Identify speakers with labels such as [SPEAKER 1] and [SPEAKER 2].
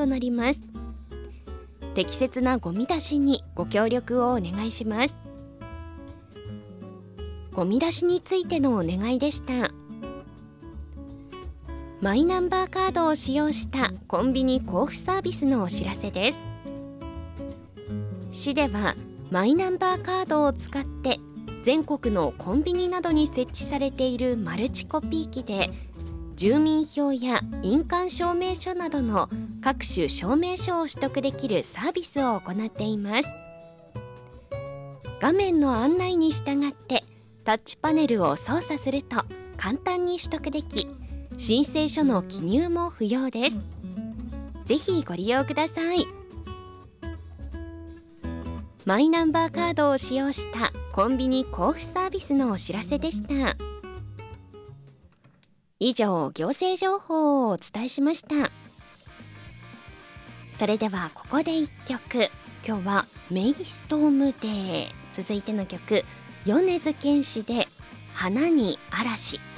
[SPEAKER 1] となります。適切なゴミ出しにご協力をお願いします。ゴミ出しについてのお願いでした。マイナンバーカードを使用したコンビニ交付サービスのお知らせです。市ではマイナンバーカードを使って全国のコンビニなどに設置されているマルチコピー機で住民票や印鑑証明書などの各種証明書を取得できるサービスを行っています。画面の案内に従ってタッチパネルを操作すると簡単に取得でき、申請書の記入も不要です。ぜひご利用ください。マイナンバーカードを使用したコンビニ交付サービスのお知らせでした。以上、行政情報をお伝えしました。それではここで一曲。今日はメイストームデー。続いての曲、米津玄師で花に嵐。